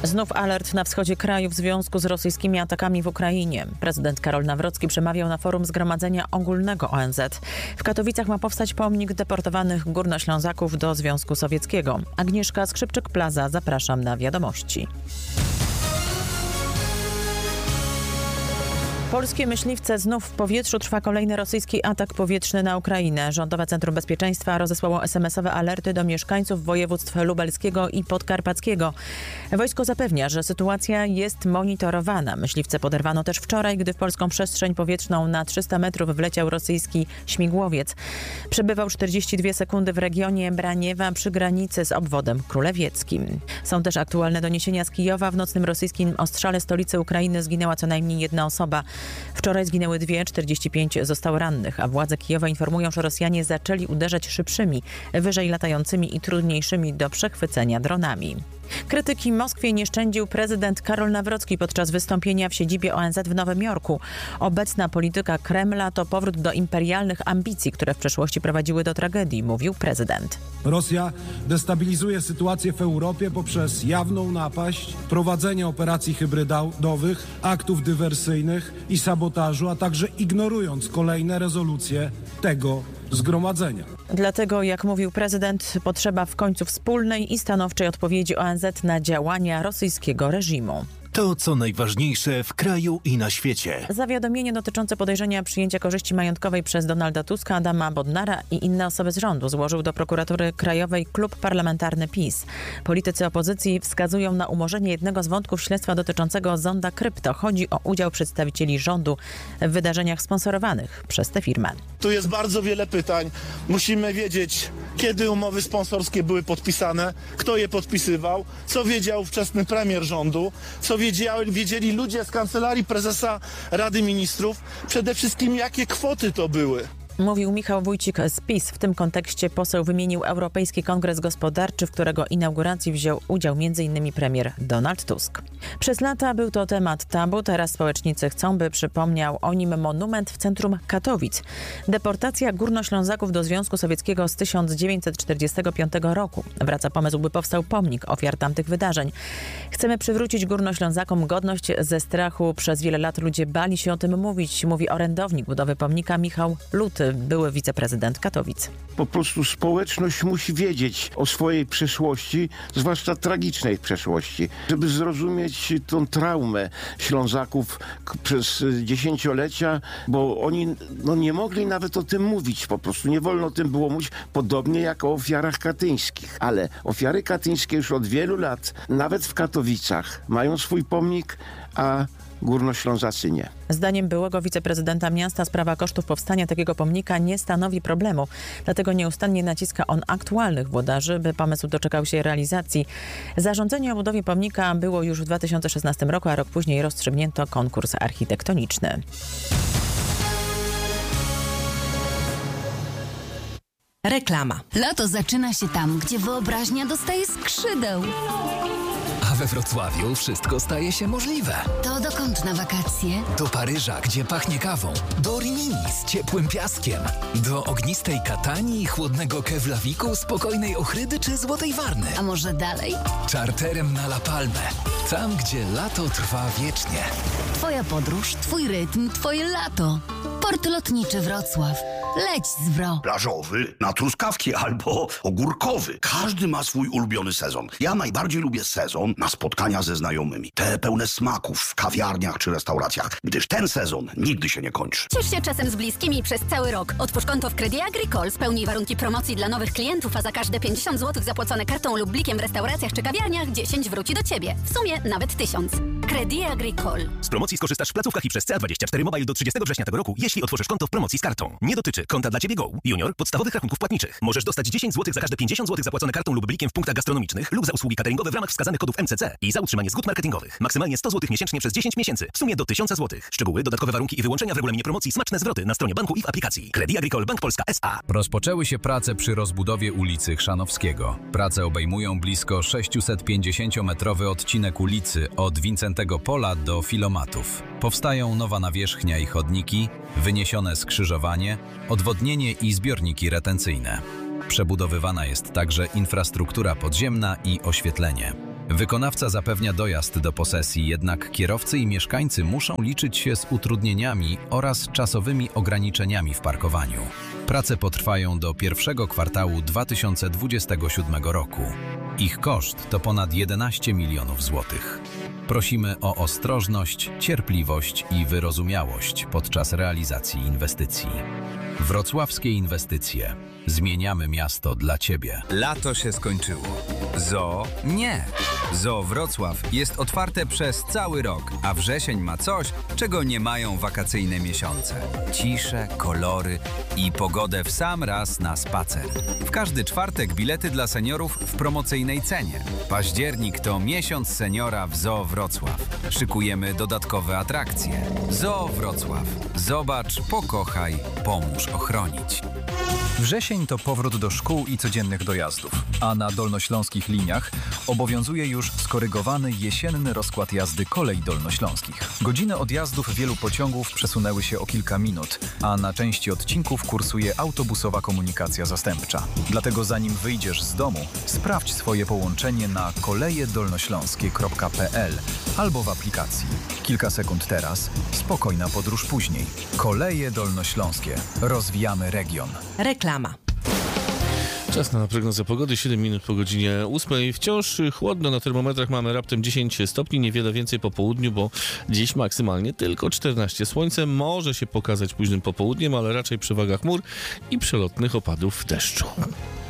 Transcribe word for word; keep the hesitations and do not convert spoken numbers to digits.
Znów alert na wschodzie kraju w związku z rosyjskimi atakami w Ukrainie. Prezydent Karol Nawrocki przemawiał na forum Zgromadzenia Ogólnego O N Z. W Katowicach ma powstać pomnik deportowanych Górnoślązaków do Związku Sowieckiego. Agnieszka Skrzypczyk-Plaza, zapraszam na wiadomości. Polskie myśliwce znów w powietrzu. Trwa kolejny rosyjski atak powietrzny na Ukrainę. Rządowe Centrum Bezpieczeństwa rozesłało es em esowe alerty do mieszkańców województw lubelskiego i podkarpackiego. Wojsko zapewnia, że sytuacja jest monitorowana. Myśliwce poderwano też wczoraj, gdy w polską przestrzeń powietrzną na trzysta metrów wleciał rosyjski śmigłowiec. Przebywał czterdzieści dwie sekundy w regionie Braniewa przy granicy z obwodem królewieckim. Są też aktualne doniesienia z Kijowa. W nocnym rosyjskim ostrzale stolicy Ukrainy zginęła co najmniej jedna osoba. Wczoraj zginęły dwie, czterdzieści pięć zostało rannych, a władze Kijowa informują, że Rosjanie zaczęli uderzać szybszymi, wyżej latającymi i trudniejszymi do przechwycenia dronami. Krytyki Moskwie nie szczędził prezydent Karol Nawrocki podczas wystąpienia w siedzibie O N Z w Nowym Jorku. Obecna polityka Kremla to powrót do imperialnych ambicji, które w przeszłości prowadziły do tragedii, mówił prezydent. Rosja destabilizuje sytuację w Europie poprzez jawną napaść, prowadzenie operacji hybrydowych, aktów dywersyjnych i sabotażu, a także ignorując kolejne rezolucje tego zgromadzenia. Dlatego, jak mówił prezydent, potrzeba w końcu wspólnej i stanowczej odpowiedzi O N Z na działania rosyjskiego reżimu. To, co najważniejsze w kraju i na świecie. Zawiadomienie dotyczące podejrzenia przyjęcia korzyści majątkowej przez Donalda Tuska, Adama Bodnara i inne osoby z rządu złożył do Prokuratury Krajowej Klub Parlamentarny PiS. Politycy opozycji wskazują na umorzenie jednego z wątków śledztwa dotyczącego zonda krypto. Chodzi o udział przedstawicieli rządu w wydarzeniach sponsorowanych przez tę firmę. Tu jest bardzo wiele pytań. Musimy wiedzieć, kiedy umowy sponsorskie były podpisane, kto je podpisywał, co wiedział ówczesny premier rządu, co wiedzieli, wiedzieli ludzie z Kancelarii Prezesa Rady Ministrów, przede wszystkim jakie kwoty to były. Mówił Michał Wójcik z PiS. W tym kontekście poseł wymienił Europejski Kongres Gospodarczy, w którego inauguracji wziął udział między innymi premier Donald Tusk. Przez lata był to temat tabu, teraz społecznicy chcą, by przypomniał o nim monument w centrum Katowic. Deportacja Górnoślązaków do Związku Sowieckiego z tysiąc dziewięćset czterdziestego piątego roku. Wraca pomysł, by powstał pomnik ofiar tamtych wydarzeń. Chcemy przywrócić Górnoślązakom godność. Ze strachu przez wiele lat ludzie bali się o tym mówić, mówi orędownik budowy pomnika Michał Luty, były wiceprezydent Katowic. Po prostu społeczność musi wiedzieć o swojej przeszłości, zwłaszcza tragicznej przeszłości, żeby zrozumieć tą traumę Ślązaków przez dziesięciolecia, bo oni no, nie mogli nawet o tym mówić, po prostu nie wolno o tym było mówić, podobnie jak o ofiarach katyńskich. Ale ofiary katyńskie już od wielu lat, nawet w Katowicach, mają swój pomnik, a Górnoślązacy nie. Zdaniem byłego wiceprezydenta miasta sprawa kosztów powstania takiego pomnika nie stanowi problemu. Dlatego nieustannie naciska on aktualnych włodarzy, by pomysł doczekał się realizacji. Zarządzenie o budowie pomnika było już w dwa tysiące szesnastym roku, a rok później rozstrzygnięto konkurs architektoniczny. Reklama. Lato zaczyna się tam, gdzie wyobraźnia dostaje skrzydeł. A we Wrocławiu wszystko staje się możliwe. To dokąd na wakacje? Do Paryża, gdzie pachnie kawą. Do Rimini z ciepłym piaskiem. Do ognistej Katanii i chłodnego Keflaviku, spokojnej Ochrydy czy Złotej Warny. A może dalej? Czarterem na La Palmę. Tam, gdzie lato trwa wiecznie. Twoja podróż, twój rytm, twoje lato. Port Lotniczy Wrocław. Leć z Wro. Plażowy na truskawki albo ogórkowy. Każdy ma swój ulubiony sezon. Ja najbardziej lubię sezon na spotkania ze znajomymi. Te pełne smaków w kawiarniach czy restauracjach, gdyż ten sezon nigdy się nie kończy. Ciesz się czasem z bliskimi przez cały rok. Otwórz konto w Credit Agricole, spełnij warunki promocji dla nowych klientów, a za każde pięćdziesiąt złotych zapłacone kartą lub blikiem w restauracjach czy kawiarniach dziesięć wróci do Ciebie. W sumie nawet tysiąc. Credit Agricole. Z promocji skorzystasz w placówkach i przez C A dwadzieścia cztery Mobile do trzydziestego września tego roku, jeśli otworzysz konto w promocji z kartą. Nie dotyczy konta dla Ciebie Go, Junior, podstawowych rachunków płatniczych. Możesz dostać dziesięć złotych za każde pięćdziesiąt złotych zapłacone kartą lub blikiem w punktach gastronomicznych lub za usługi cateringowe w ramach wskazanych kodów M C C i za utrzymanie zgód marketingowych. Maksymalnie sto złotych miesięcznie przez dziesięć miesięcy. W sumie do tysiąc złotych. Szczegóły, dodatkowe warunki i wyłączenia w regulaminie promocji, smaczne zwroty na stronie banku i w aplikacji. Credit Agricole Bank Polska S A. Rozpoczęły się prace przy rozbudowie ulicy Chrzanowskiego. Prace obejmują blisko sześciusetpięćdziesięciometrowy odcinek ulicy od Wincentego Pola do Filomatów. Powstają nowa nawierzchnia i chodniki, wyniesione skrzyżowanie, odwodnienie i zbiorniki retencyjne. Przebudowywana jest także infrastruktura podziemna i oświetlenie. Wykonawca zapewnia dojazd do posesji, jednak kierowcy i mieszkańcy muszą liczyć się z utrudnieniami oraz czasowymi ograniczeniami w parkowaniu. Prace potrwają do pierwszego kwartału dwa tysiące dwudziestego siódmego roku. Ich koszt to ponad jedenaście milionów złotych. Prosimy o ostrożność, cierpliwość i wyrozumiałość podczas realizacji inwestycji. Wrocławskie inwestycje. Zmieniamy miasto dla Ciebie. Lato się skończyło. Zoo? Nie. Zoo Wrocław jest otwarte przez cały rok, a wrzesień ma coś, czego nie mają wakacyjne miesiące. Ciszę, kolory i pogodę w sam raz na spacer. W każdy czwartek bilety dla seniorów w promocyjnej cenie. Październik to miesiąc seniora w Zoo Wrocław. Szykujemy dodatkowe atrakcje. Zoo Wrocław. Zobacz, pokochaj, pomóż ochronić. Wrzesień to powrót do szkół i codziennych dojazdów, a na dolnośląskich liniach obowiązuje już skorygowany jesienny rozkład jazdy kolei dolnośląskich. Godziny odjazdów wielu pociągów przesunęły się o kilka minut, a na części odcinków kursuje autobusowa komunikacja zastępcza. Dlatego zanim wyjdziesz z domu, sprawdź swoje połączenie na koleje dolnośląskie kropka p l albo w aplikacji. Kilka sekund teraz, spokojna podróż później. Koleje dolnośląskie. Rozwijamy region. Reklama. Czas na prognozę pogody, siedem minut po godzinie ósmej. Wciąż chłodno, na termometrach mamy raptem dziesięć stopni, niewiele więcej po południu, bo dziś maksymalnie tylko czternaście. Słońce może się pokazać późnym popołudniem, ale raczej przewaga chmur i przelotnych opadów deszczu.